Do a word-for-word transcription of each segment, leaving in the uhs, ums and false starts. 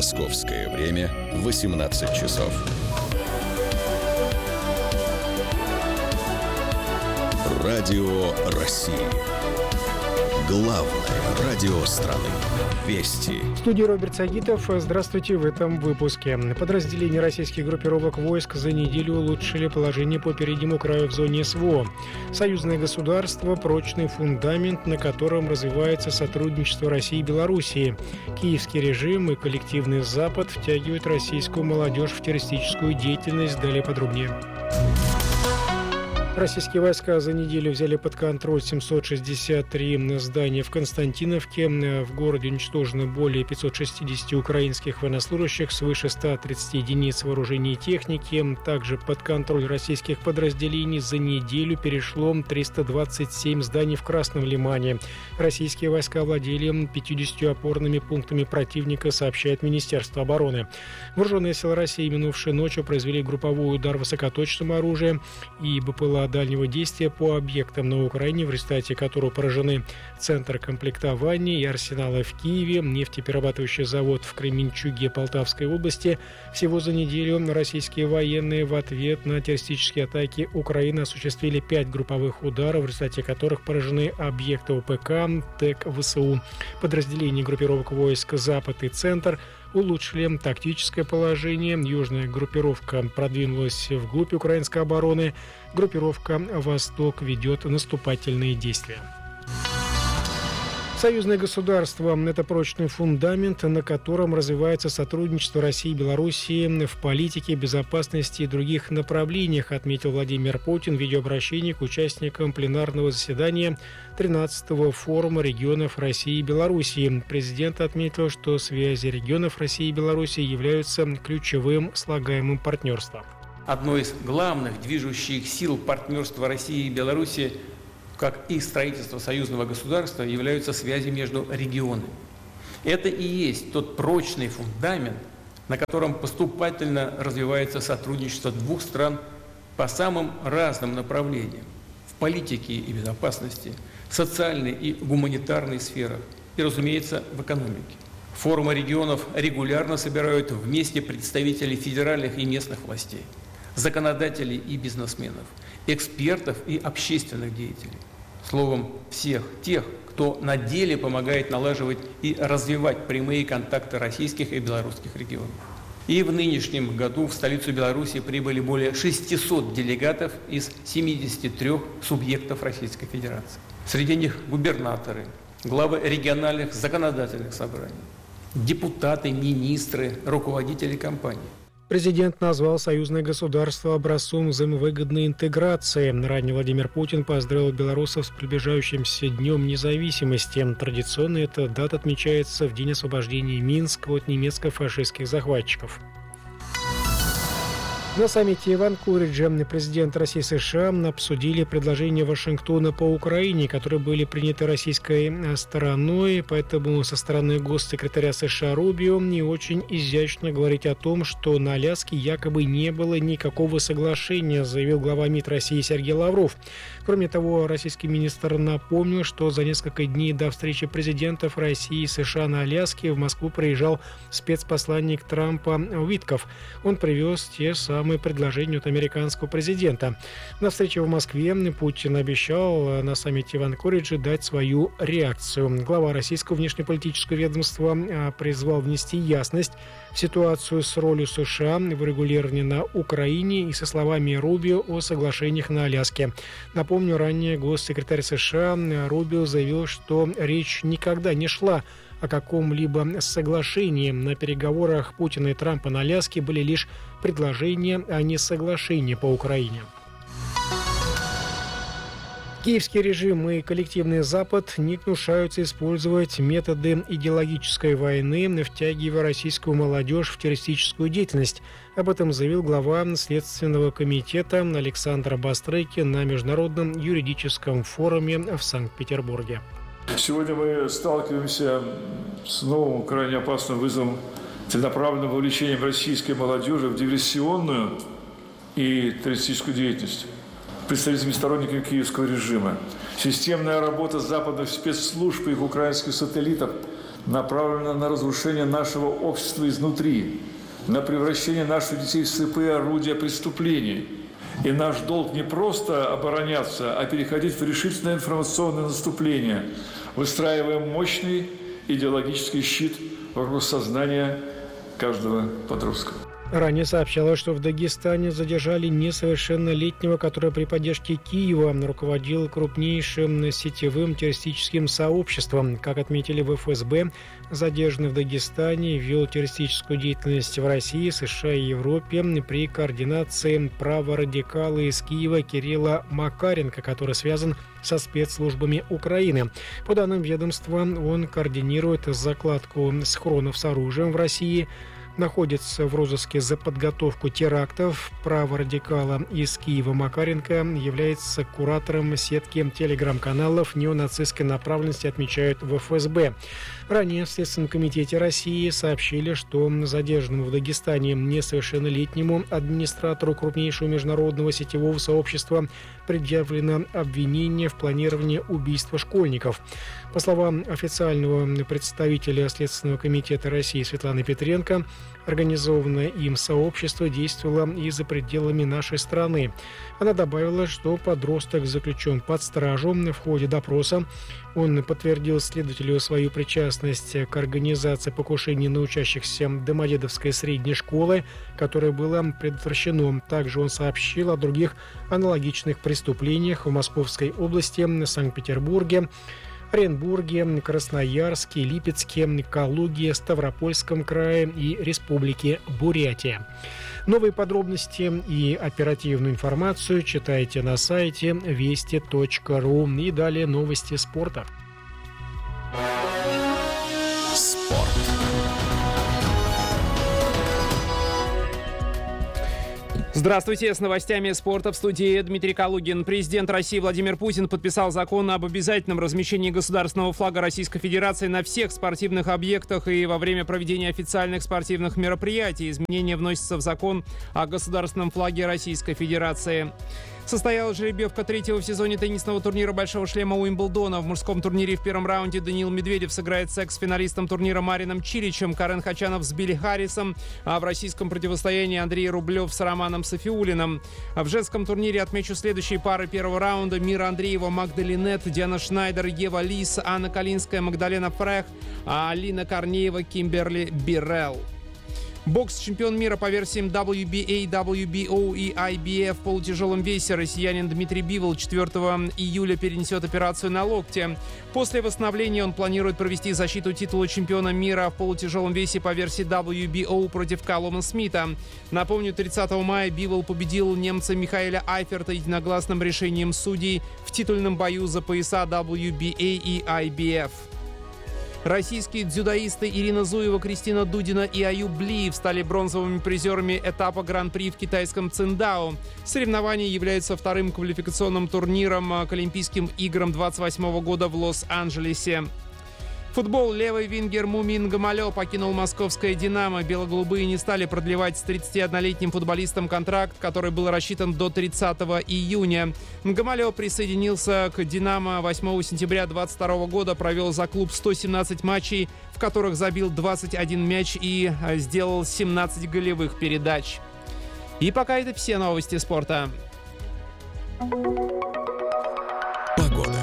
Московское время восемнадцать часов. Радио России. Главное радио страны. Вести. В студии Роберт Сагитов. Здравствуйте в этом выпуске. Подразделения российских группировок войск за неделю улучшили положение по переднему краю в зоне СВО. Союзное государство – прочный фундамент, на котором развивается сотрудничество России и Белоруссии. Киевский режим и коллективный Запад втягивают российскую молодежь в террористическую деятельность. Далее подробнее. Российские войска за неделю взяли под контроль семьсот шестьдесят три здания в Константиновке. В городе уничтожено более пятьсот шестьдесят украинских военнослужащих, свыше ста тридцати единиц вооружения и техники. Также под контроль российских подразделений за неделю перешло триста двадцать семь зданий в Красном Лимане. Российские войска владели пятьюдесятью опорными пунктами противника, сообщает Министерство обороны. Вооруженные силы России минувшей ночью произвели групповой удар высокоточным оружием и БПЛА дальнего действия по объектам на Украине, в результате которого поражены центр комплектования и арсенала в Киеве, нефтеперерабатывающий завод в Кременчуге Полтавской области. Всего за неделю российские военные в ответ на террористические атаки Украины осуществили пять групповых ударов, в результате которых поражены объекты ОПК, ТЭК, ВСУ. Подразделения группировок войск «Запад» и «Центр» улучшили тактическое положение. Южная группировка продвинулась вглубь украинской обороны. Группировка «Восток» ведет наступательные действия. Союзное государство – это прочный фундамент, на котором развивается сотрудничество России и Белоруссии в политике, безопасности и других направлениях, отметил Владимир Путин в видеообращении к участникам пленарного заседания тринадцатого форума регионов России и Белоруссии. Президент отметил, что связи регионов России и Белоруссии являются ключевым слагаемым партнерства. Одной из главных движущих сил партнерства России и Белоруссии, как и строительство союзного государства, являются связи между регионами. Это и есть тот прочный фундамент, на котором поступательно развивается сотрудничество двух стран по самым разным направлениям – в политике и безопасности, социальной и гуманитарной сферах и, разумеется, в экономике. Форумы регионов регулярно собирают вместе представителей федеральных и местных властей, законодателей и бизнесменов, экспертов и общественных деятелей. Словом, всех тех, кто на деле помогает налаживать и развивать прямые контакты российских и белорусских регионов. И в нынешнем году в столицу Беларуси прибыли более шестисот делегатов из семидесяти трёх субъектов Российской Федерации. Среди них губернаторы, главы региональных законодательных собраний, депутаты, министры, руководители компаний. Президент назвал союзное государство образцом взаимовыгодной интеграции. Ранее Владимир Путин поздравил белорусов с приближающимся Днем независимости. Традиционно эта дата отмечается в день освобождения Минска от немецко-фашистских захватчиков. На саммите в Анкоридже президент России и США обсудили предложения Вашингтона по Украине, которые были приняты российской стороной, поэтому со стороны госсекретаря США Рубио не очень изящно говорить о том, что на Аляске якобы не было никакого соглашения, заявил глава МИД России Сергей Лавров. Кроме того, российский министр напомнил, что за несколько дней до встречи президентов России и США на Аляске в Москву приезжал спецпосланник Трампа Уитков. Он привез те самые предложения от американского президента. На встрече в Москве Путин обещал на саммите в Анкоридже дать свою реакцию. Глава российского внешнеполитического ведомства призвал внести ясность в ситуацию с ролью США в регулировании на Украине и со словами Рубио о соглашениях на Аляске. Напомню, ранее госсекретарь США Рубио заявил, что речь никогда не шла о каком-либо соглашении. На переговорах Путина и Трампа на Аляске были лишь предложения, а не соглашения по Украине. Киевский режим и коллективный Запад не гнушаются использовать методы идеологической войны, втягивая российскую молодежь в террористическую деятельность. Об этом заявил глава Следственного комитета Александр Бастрыкин на Международном юридическом форуме в Санкт-Петербурге. Сегодня мы сталкиваемся с новым крайне опасным вызовом целенаправленным вовлечением российской молодежи в диверсионную и террористическую деятельность представителями сторонниками киевского режима. Системная работа западных спецслужб и их украинских сателлитов направлена на разрушение нашего общества изнутри, на превращение наших детей в слепые орудия преступлений. И наш долг не просто обороняться, а переходить в решительное информационное наступление, выстраивая мощный идеологический щит вокруг сознания каждого подростка. Ранее сообщалось, что в Дагестане задержали несовершеннолетнего, который при поддержке Киева руководил крупнейшим сетевым террористическим сообществом. Как отметили в эф эс бэ, задержанный в Дагестане вел террористическую деятельность в России, США и Европе при координации праворадикала из Киева Кирилла Макаренко, который связан со спецслужбами Украины. По данным ведомства, он координирует закладку схронов с оружием в России, находится в розыске за подготовку терактов. Праворадикала из Киева Макаренко является куратором сетки телеграм-каналов неонацистской направленности, отмечают в эф эс бэ. Ранее в Следственном комитете России сообщили, что задержанному в Дагестане несовершеннолетнему администратору крупнейшего международного сетевого сообщества предъявлено обвинение в планировании убийства школьников. По словам официального представителя Следственного комитета России Светланы Петренко, организованное им сообщество действовало и за пределами нашей страны. Она добавила, что подросток заключен под стражу. В ходе допроса он подтвердил следователю свою причастность к организации покушений на учащихся Домодедовской средней школы, которое было предотвращено. Также он сообщил о других аналогичных преступлениях в Московской области, Санкт-Петербурге, Оренбурге, Красноярске, Липецке, Калуге, Ставропольском крае и Республике Бурятия. Новые подробности и оперативную информацию читайте на сайте вести точка ру. И далее новости спорта. Спорт. Здравствуйте, с новостями спорта в студии Дмитрий Калугин. Президент России Владимир Путин подписал закон об обязательном размещении государственного флага Российской Федерации на всех спортивных объектах и во время проведения официальных спортивных мероприятий. Изменения вносятся в закон о государственном флаге Российской Федерации. Состоялась жеребьевка третьего в сезоне теннисного турнира «Большого шлема» Уимблдона. В мужском турнире в первом раунде Даниил Медведев сыграет с экс-финалистом турнира Марином Чиличем, Карен Хачанов с Билли Харрисом, а в российском противостоянии Андрей Рублев с Романом Софиулиным. А в женском турнире отмечу следующие пары первого раунда: Мира Андреева, Магда Линет, Диана Шнайдер, Ева Лис, Анна Калинская, Магдалена Фрех, а Алина Корнеева, Кимберли Биррелл. Бокс-чемпион мира по версиям дабл ю би эй, дабл ю би о и ай би эф в полутяжелом весе россиянин Дмитрий Бивол четвёртого июля перенесет операцию на локте. После восстановления он планирует провести защиту титула чемпиона мира в полутяжелом весе по версии дабл ю би о против Калума Смита. Напомню, тридцатого мая Бивол победил немца Михаэля Айферта единогласным решением судей в титульном бою за пояса дабл ю би эй и ай би эф. Российские дзюдоисты Ирина Зуева, Кристина Дудина и Аюб Блиев стали бронзовыми призерами этапа Гран-при в китайском Циндао. Соревнование является вторым квалификационным турниром к Олимпийским играм двадцать восьмого года в Лос-Анджелесе. Футбол. Левый вингер Мумин Гамалё покинул московское «Динамо». Бело-голубые не стали продлевать с тридцатиоднолетним футболистом контракт, который был рассчитан до тридцатого июня. Гамалё присоединился к «Динамо» восьмого сентября две тысячи двадцать второго года, провел за клуб сто семнадцать матчей, в которых забил двадцать один мяч и сделал семнадцать голевых передач. И пока это все новости спорта. Погода.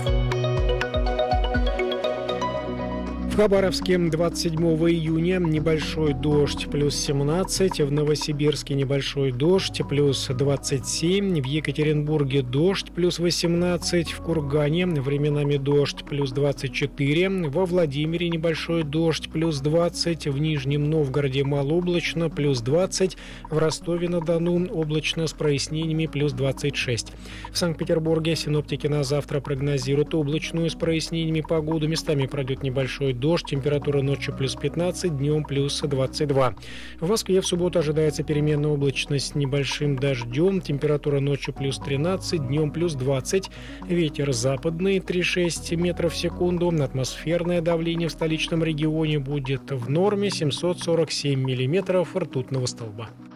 В Хабаровске двадцать седьмого июня небольшой дождь, плюс семнадцать. В Новосибирске небольшой дождь, плюс двадцать семь. В Екатеринбурге дождь, плюс восемнадцать. В Кургане временами дождь, плюс двадцать четыре. Во Владимире небольшой дождь, плюс двадцать. В Нижнем Новгороде малооблачно, плюс двадцать. В Ростове-на-Дону облачно с прояснениями, плюс двадцать шесть. В Санкт-Петербурге синоптики на завтра прогнозируют облачную с прояснениями погоду. Местами пройдет небольшой дождь. Температура ночью плюс пятнадцать, днем плюс двадцать два. В Москве в субботу ожидается переменная облачность с небольшим дождем. Температура ночью плюс тринадцать, днем плюс двадцать. Ветер западный три целых шесть десятых метров в секунду. Атмосферное давление в столичном регионе будет в норме семьсот сорок семь миллиметров ртутного столба.